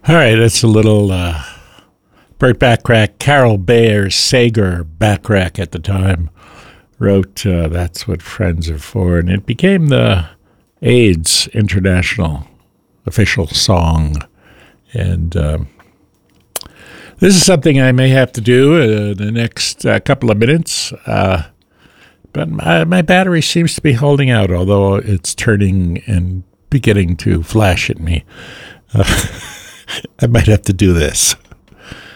All right, it's a little Burt Bacharach, Carol Bayer Sager Bacharach at the time wrote That's What Friends Are For, and it became the AIDS International official song. And this is something I may have to do in the next couple of minutes, but my battery seems to be holding out, although it's turning and beginning to flash at me. I might have to do this.